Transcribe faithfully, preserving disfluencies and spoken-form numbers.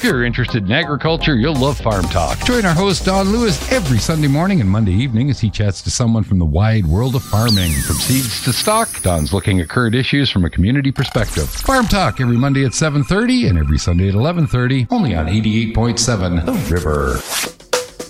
If you're interested in agriculture, you'll love Farm Talk. Join our host, Don Lewis, every Sunday morning and Monday evening as he chats to someone from the wide world of farming. From seeds to stock, Don's looking at current issues from a community perspective. Farm Talk every Monday at seven thirty and every Sunday at eleven thirty, only on eighty-eight point seven The River.